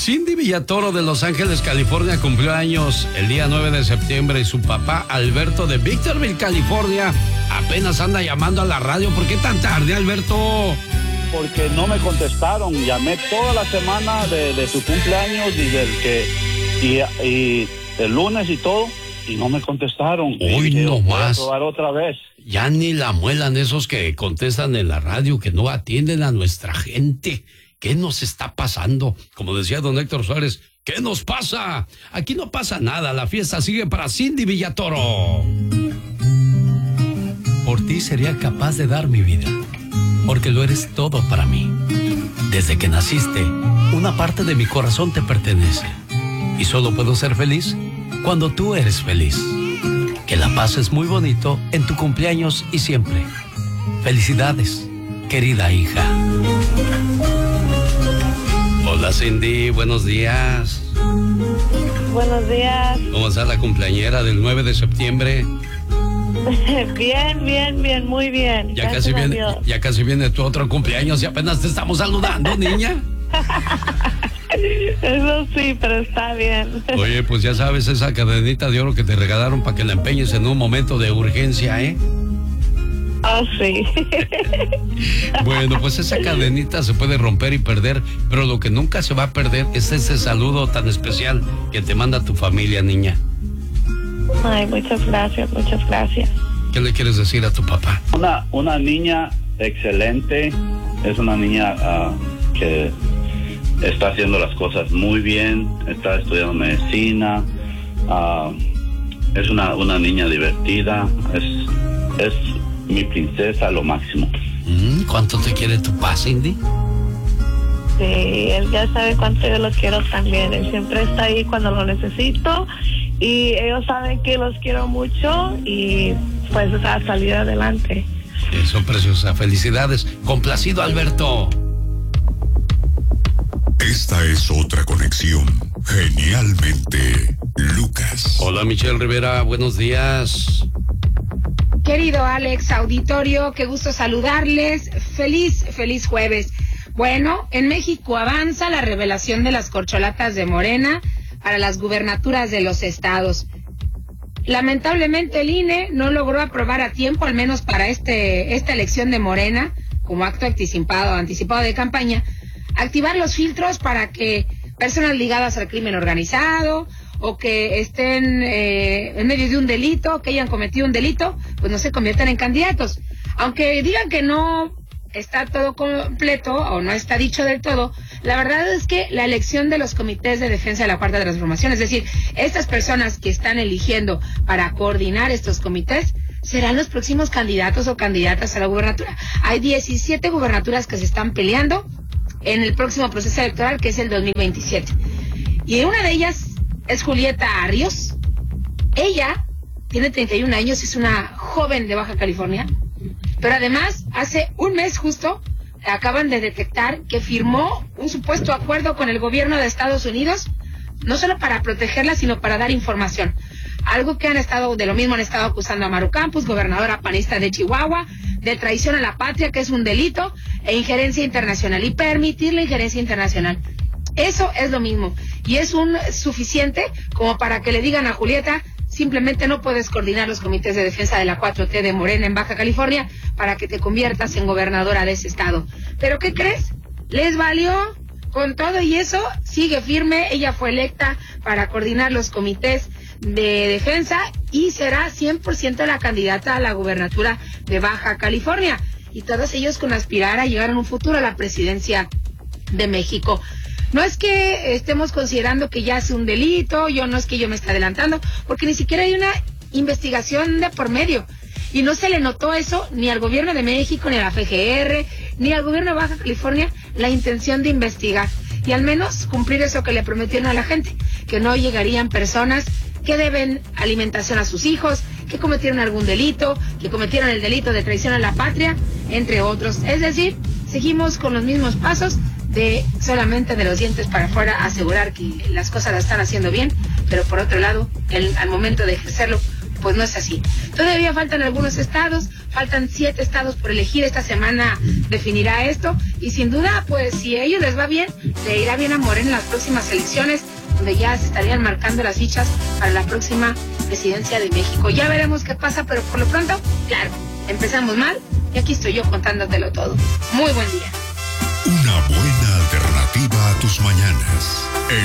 Cindy Villatoro de Los Ángeles, California, cumplió años el día 9 de septiembre y su papá, Alberto de Victorville, California, apenas anda llamando a la radio. ¿Por qué tan tarde, Alberto? Porque no me contestaron. Llamé toda la semana de su cumpleaños y el lunes y todo, y no me contestaron. Hoy no más. Voy a probar otra vez. Ya ni la muelan esos que contestan en la radio, que no atienden a nuestra gente. ¿Qué nos está pasando? Como decía don Héctor Suárez, ¿qué nos pasa? Aquí no pasa nada, la fiesta sigue para Cindy Villatoro. Por ti sería capaz de dar mi vida, porque lo eres todo para mí. Desde que naciste, una parte de mi corazón te pertenece. Y solo puedo ser feliz cuando tú eres feliz. Que la pases muy bonito en tu cumpleaños y siempre. Felicidades, querida hija. Hola Cindy, buenos días. Buenos días. ¿Cómo está la cumpleañera del 9 de septiembre? Bien, muy bien. Ya casi viene tu otro cumpleaños y apenas te estamos saludando, niña. Eso sí, pero está bien. Oye, pues ya sabes, esa cadenita de oro que te regalaron para que la empeñes en un momento de urgencia, ¿eh? Oh, sí. Bueno, pues esa cadenita se puede romper y perder, pero lo que nunca se va a perder es ese saludo tan especial que te manda tu familia, niña. Ay, muchas gracias. ¿Qué le quieres decir a tu papá? Una niña excelente, es una niña que está haciendo las cosas muy bien, está estudiando medicina, es una niña divertida, es mi princesa, lo máximo. ¿Cuánto te quiere tu papá, Cindy? Sí, él ya sabe cuánto yo los quiero también. Él siempre está ahí cuando lo necesito y ellos saben que los quiero mucho y pues a salir adelante. Eso, preciosa. Felicidades. Complacido, Alberto. Esta es otra conexión. Genialmente, Lucas. Hola, Michelle Rivera. Buenos días. Querido Alex, auditorio, qué gusto saludarles. Feliz jueves. Bueno, en México avanza la revelación de las corcholatas de Morena para las gubernaturas de los estados. Lamentablemente el INE no logró aprobar a tiempo, al menos para esta elección de Morena, como acto anticipado de campaña, activar los filtros para que personas ligadas al crimen organizado o que estén en medio de un delito, que hayan cometido un delito, pues no se conviertan en candidatos. Aunque digan que no está todo completo o no está dicho del todo, la verdad es que la elección de los comités de defensa de la Cuarta Transformación, es decir, estas personas que están eligiendo para coordinar estos comités, serán los próximos candidatos o candidatas a la gubernatura. Hay 17 gubernaturas que se están peleando en el próximo proceso electoral, que es el 2027. Y una de ellas es Julieta Ríos. Ella tiene 31 años, es una joven de Baja California, pero además hace un mes justo acaban de detectar que firmó un supuesto acuerdo con el gobierno de Estados Unidos, no solo para protegerla, sino para dar información. Algo que han estado acusando a Maru Campos, gobernadora panista de Chihuahua, de traición a la patria, que es un delito, e injerencia internacional, y permitir la injerencia internacional. Eso es lo mismo, y es suficiente como para que le digan a Julieta: simplemente no puedes coordinar los comités de defensa de la 4T de Morena en Baja California para que te conviertas en gobernadora de ese estado. ¿Pero qué crees? Les valió. Con todo y eso, sigue firme. Ella fue electa para coordinar los comités de defensa y será 100% la candidata a la gubernatura de Baja California. Y todos ellos con aspirar a llegar en un futuro a la presidencia de México. No es que estemos considerando que ya es un delito, no es que yo me esté adelantando, porque ni siquiera hay una investigación de por medio. Y no se le notó eso ni al gobierno de México, ni a la FGR, ni al gobierno de Baja California, la intención de investigar. Y al menos cumplir eso que le prometieron a la gente, que no llegarían personas que deben alimentación a sus hijos, que cometieron algún delito, que cometieron el delito de traición a la patria, entre otros. Es decir, seguimos con los mismos pasos de solamente de los dientes para afuera asegurar que las cosas las están haciendo bien, pero por otro lado, al momento de ejercerlo, pues no es así. Todavía faltan algunos estados, faltan 7 estados por elegir. Esta semana definirá esto y sin duda, pues si a ellos les va bien, le irá bien a Morena en las próximas elecciones, donde ya se estarían marcando las fichas para la próxima presidencia de México. Ya veremos qué pasa, pero por lo pronto, claro, empezamos mal y aquí estoy yo contándotelo todo. Muy buen día. Una buena alternativa a tus mañanas. El